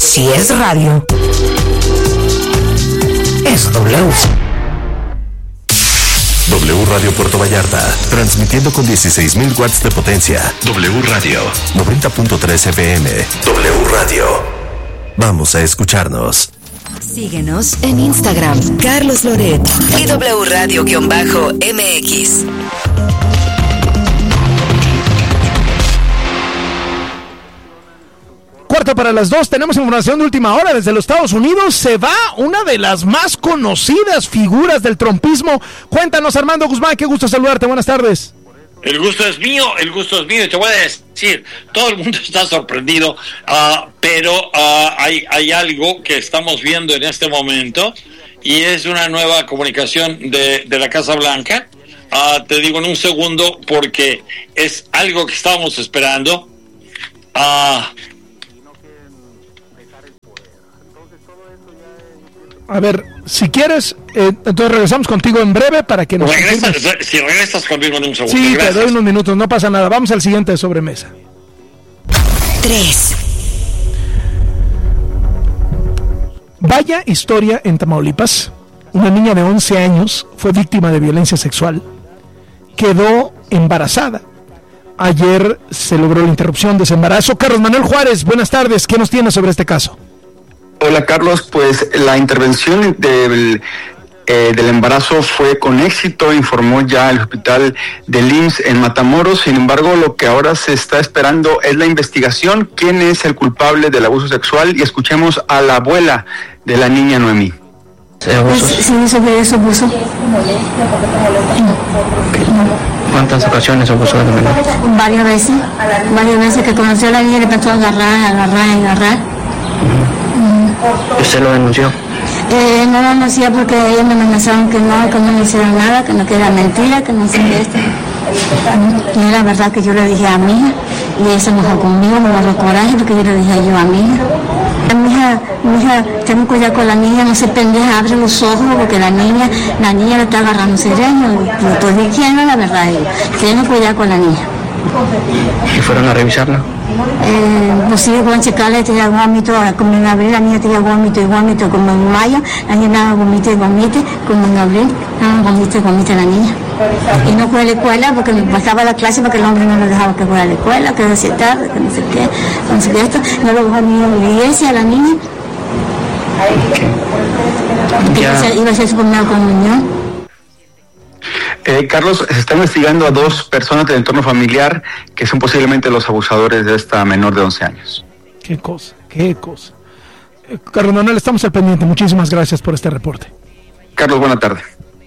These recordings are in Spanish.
Si es radio, es W. W Radio Puerto Vallarta, transmitiendo con 16,000 watts de potencia. W Radio, 90.3 FM. W Radio. Vamos a escucharnos. Síguenos en Instagram, Carlos Loret y W Radio-MX. Cuarto para las 2, tenemos información de última hora desde los Estados Unidos. Se va una de las más conocidas figuras del trumpismo. Cuéntanos, Armando Guzmán, qué gusto saludarte, buenas tardes. El gusto es mío, y te voy a decir, todo el mundo está sorprendido, pero hay algo que estamos viendo en este momento, y es una nueva comunicación de la Casa Blanca. Te digo en un segundo, porque es algo que estábamos esperando. A ver, si quieres, entonces regresamos contigo en breve para que nos... Si regresas conmigo en un segundo. Sí, gracias. Te doy unos minutos, no pasa nada. Vamos al siguiente de sobremesa. 3. Vaya historia en Tamaulipas. Una niña de 11 años fue víctima de violencia sexual. Quedó embarazada. Ayer se logró la interrupción de ese embarazo. Carlos Manuel Juárez, buenas tardes. ¿Qué nos tienes sobre este caso? Hola Carlos, pues la intervención del embarazo fue con éxito, informó ya el hospital del IMSS en Matamoros. Sin embargo, lo que ahora se está esperando es la investigación, quién es el culpable del abuso sexual, y escuchemos a la abuela de la niña Noemí. Sí, sobre eso abuso. ¿Cuántas ocasiones abusó de la menor? Varias veces que conoció a la niña, le empezó a agarrar. ¿Usted lo denunció? No lo denuncié porque ellos me amenazaron que no hiciera nada, que no, que era mentira, que no hiciera esto. Y era verdad que yo le dije a mi hija, y ella se enojó conmigo, me dio coraje porque yo le dije yo a mi hija. Mi hija, ten cuidado con la niña, no se pendeja, abre los ojos porque la niña le está agarrando cerebro. Yo estoy diciendo la verdad, ten cuidado con la niña. ¿Y fueron a revisarla? Pues sí, fueron a checarle, tenía vómito, como en abril la niña tenía vómito, como en mayo, la niña daba vómito, como en abril, daba vómito la niña. Y no fue a la escuela porque me pasaba la clase porque el hombre no lo dejaba que fuera a la escuela, que hacía tarde, que no sé qué esto, no lo dejó ni a la iglesia a la niña. Iba a hacer su primera comunión. Carlos, se está investigando a 2 personas del entorno familiar que son posiblemente los abusadores de esta menor de 11 años. Qué cosa. Carlos Manuel, estamos al pendiente. Muchísimas gracias por este reporte. Carlos, buena tarde.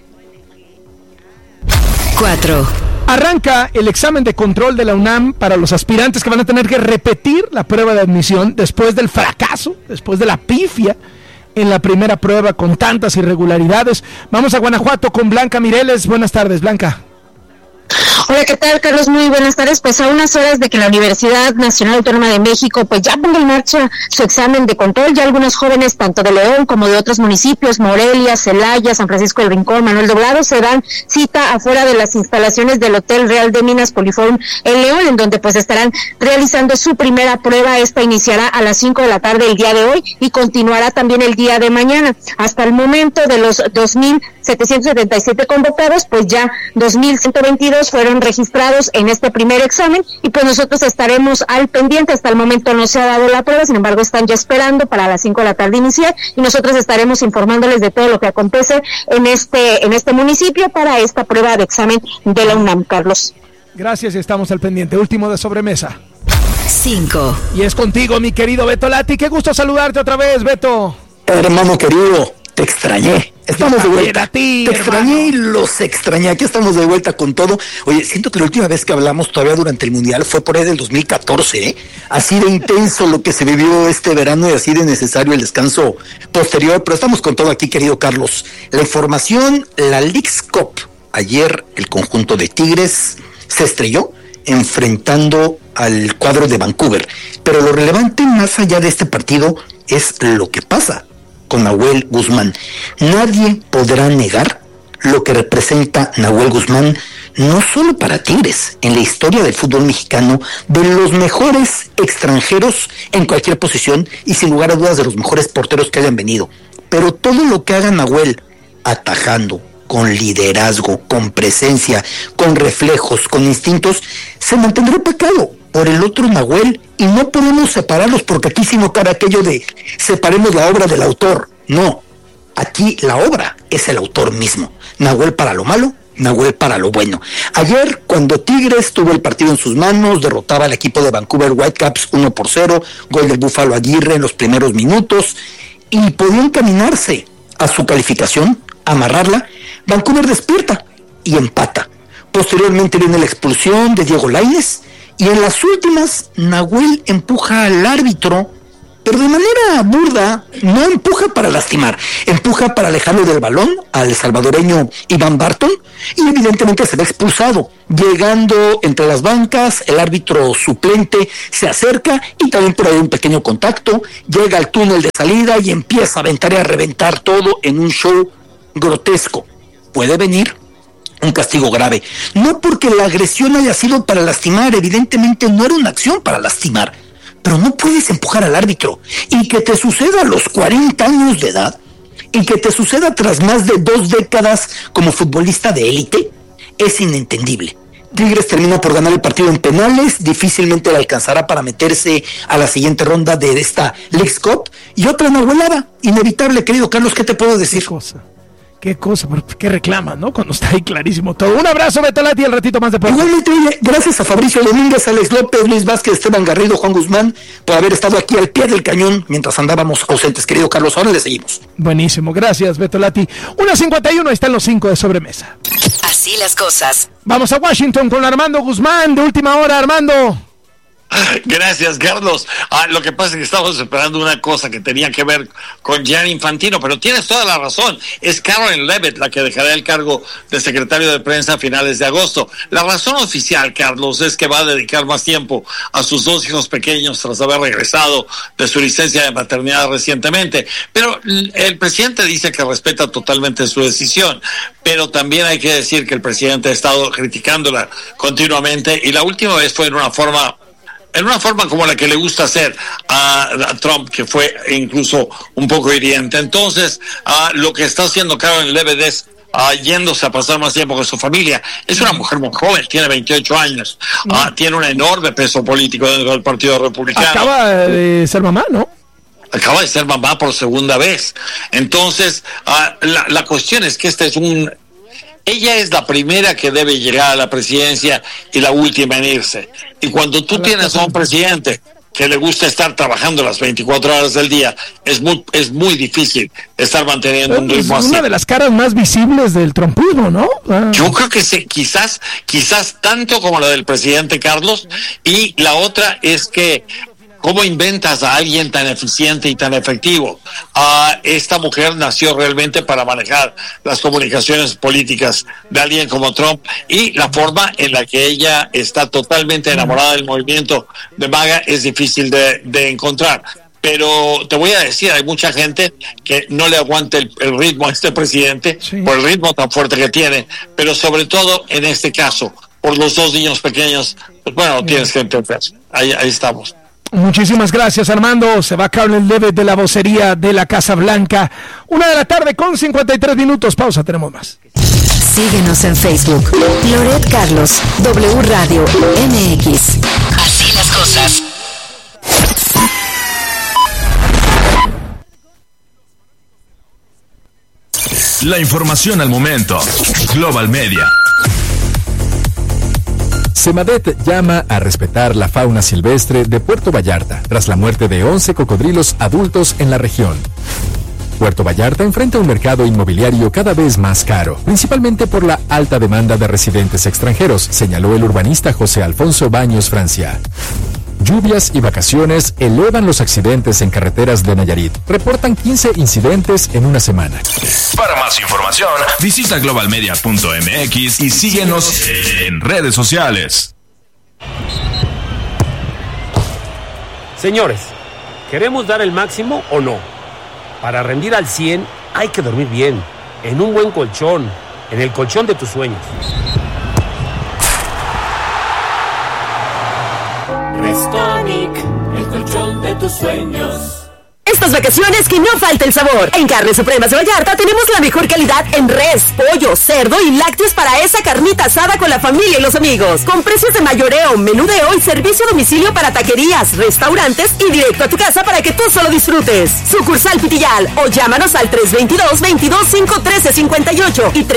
4. Arranca el examen de control de la UNAM para los aspirantes que van a tener que repetir la prueba de admisión después del fracaso, después de la pifia en la primera prueba con tantas irregularidades. Vamos a Guanajuato con Blanca Mireles. Buenas tardes, Blanca. Hola, ¿qué tal, Carlos? Muy buenas tardes. Pues a unas horas de que la Universidad Nacional Autónoma de México pues ya ponga en marcha su examen de control, ya algunos jóvenes tanto de León como de otros municipios, Morelia, Celaya, San Francisco del Rincón, Manuel Doblado, se dan cita afuera de las instalaciones del Hotel Real de Minas Poliforum en León, en donde pues estarán realizando su primera prueba. Esta iniciará a las 5 de la tarde el día de hoy y continuará también el día de mañana. Hasta el momento de los 2,777 convocados, pues ya 2,122 fueron registrados en este primer examen y pues nosotros estaremos al pendiente. Hasta el momento no se ha dado la prueba, sin embargo están ya esperando para las 5 de la tarde iniciar y nosotros estaremos informándoles de todo lo que acontece en este municipio para esta prueba de examen de la UNAM, Carlos. Gracias y estamos al pendiente. Último de sobremesa. 5. Y es contigo, mi querido Beto Lati. Qué gusto saludarte otra vez, Beto. Hermano querido, te extrañé. Estamos de vuelta. Te extrañé y los extrañé. Aquí estamos de vuelta con todo. Oye, siento que la última vez que hablamos todavía durante el Mundial fue por ahí del 2014, ¿eh? Así de intenso lo que se vivió este verano y así de necesario el descanso posterior. Pero estamos con todo aquí, querido Carlos. La información, la Leagues Cup. Ayer el conjunto de Tigres se estrelló enfrentando al cuadro de Vancouver. Pero lo relevante más allá de este partido es lo que pasa con Nahuel Guzmán. Nadie podrá negar lo que representa Nahuel Guzmán, no solo para Tigres, en la historia del fútbol mexicano, de los mejores extranjeros en cualquier posición y sin lugar a dudas de los mejores porteros que hayan venido. Pero todo lo que haga Nahuel, atajando, con liderazgo, con presencia, con reflejos, con instintos, se mantendrá opacado por el otro Nahuel, y no podemos separarlos, porque aquí sí no cabe aquello de separemos la obra del autor. No, aquí la obra es el autor mismo. Nahuel para lo malo, Nahuel para lo bueno. Ayer, cuando Tigres tuvo el partido en sus manos, derrotaba al equipo de Vancouver Whitecaps 1-0, gol del Búfalo Aguirre en los primeros minutos, y podía encaminarse a su calificación, amarrarla. Vancouver despierta y empata. Posteriormente viene la expulsión de Diego Lainez, y en las últimas Nahuel empuja al árbitro, pero de manera burda. No empuja para lastimar, empuja para alejarlo del balón al salvadoreño Iván Barton, y evidentemente se ve expulsado. Llegando entre las bancas, el árbitro suplente se acerca y también por ahí un pequeño contacto. Llega al túnel de salida y empieza a aventar y a reventar todo en un show grotesco. Puede venir un castigo grave, no porque la agresión haya sido para lastimar, evidentemente no era una acción para lastimar, pero no puedes empujar al árbitro, y que te suceda a los 40 años de edad, y que te suceda tras más de 2 décadas como futbolista de élite, es inentendible. Tigres termina por ganar el partido en penales, difícilmente le alcanzará para meterse a la siguiente ronda de esta Leagues Cup, y otra nahuelada, inevitable, querido Carlos. ¿Qué te puedo decir? Qué cosa, ¿qué reclama, no? Cuando está ahí clarísimo todo. Un abrazo, Beto Lati, al ratito más de poco. Igualmente, gracias a Fabricio Domínguez, Alex López, Luis Vázquez, Esteban Garrido, Juan Guzmán, por haber estado aquí al pie del cañón mientras andábamos ausentes, querido Carlos. Ahora le seguimos. Buenísimo, gracias, Beto Lati. 1:51, ahí están los 5 de sobremesa. Así las cosas. Vamos a Washington con Armando Guzmán, de última hora, Armando. Gracias, Carlos. Lo que pasa es que estamos esperando una cosa que tenía que ver con Gianni Infantino, pero tienes toda la razón. Es Karen Levitt la que dejará el cargo de secretario de prensa a finales de agosto. La razón oficial, Carlos, es que va a dedicar más tiempo a sus 2 hijos pequeños tras haber regresado de su licencia de maternidad recientemente. Pero el presidente dice que respeta totalmente su decisión, pero también hay que decir que el presidente ha estado criticándola continuamente, y la última vez fue en una forma como la que le gusta hacer a Trump, que fue incluso un poco hiriente. Entonces, lo que está haciendo Karen Levitt es yéndose a pasar más tiempo con su familia. Es una mujer muy joven, tiene 28 años, tiene un enorme peso político dentro del Partido Republicano. Acaba de ser mamá, ¿no? Acaba de ser mamá por segunda vez. Entonces, la cuestión es que ella es la primera que debe llegar a la presidencia y la última en irse. Y cuando tú tienes a un presidente que le gusta estar trabajando las 24 horas del día, es muy difícil estar manteniendo un ritmo así. Es una de las caras más visibles del trumpismo, ¿no? Yo creo que sí, quizás tanto como la del presidente Carlos. Y la otra es que ¿cómo inventas a alguien tan eficiente y tan efectivo? Esta mujer nació realmente para manejar las comunicaciones políticas de alguien como Trump, y la forma en la que ella está totalmente enamorada del movimiento de MAGA es difícil de encontrar. Pero te voy a decir, hay mucha gente que no le aguanta el ritmo a este presidente, por el ritmo tan fuerte que tiene, pero sobre todo en este caso, por los 2 niños pequeños, pues bueno, tienes que entender. Ahí estamos. Muchísimas gracias, Armando. Se va Karen Levitt de la vocería de la Casa Blanca. 1:53 p.m. Pausa, tenemos más. Síguenos en Facebook. Loret Carlos, W Radio MX. Así las cosas. La información al momento. Global Media. Semadeth llama a respetar la fauna silvestre de Puerto Vallarta tras la muerte de 11 cocodrilos adultos en la región. Puerto Vallarta enfrenta un mercado inmobiliario cada vez más caro, principalmente por la alta demanda de residentes extranjeros, señaló el urbanista José Alfonso Baños Francia. Lluvias y vacaciones elevan los accidentes en carreteras de Nayarit. Reportan 15 incidentes en una semana. Para más información, visita globalmedia.mx y síguenos en redes sociales. Señores, ¿queremos dar el máximo o no? Para rendir al 100 hay que dormir bien, en un buen colchón, en el colchón de tus sueños. Restonic, el colchón de tus sueños. Estas vacaciones que no falte el sabor. En Carnes Supremas de Vallarta tenemos la mejor calidad en res, pollo, cerdo y lácteos para esa carnita asada con la familia y los amigos. Con precios de mayoreo, menudeo y servicio a domicilio para taquerías, restaurantes y directo a tu casa para que tú solo disfrutes. Sucursal Pitillal o llámanos al 322-22-513-58 y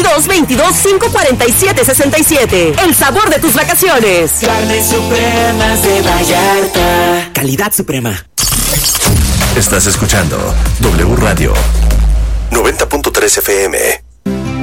322-22-547-67. El sabor de tus vacaciones. Carnes Supremas de Vallarta. Calidad suprema. Estás escuchando W Radio 90.3 FM.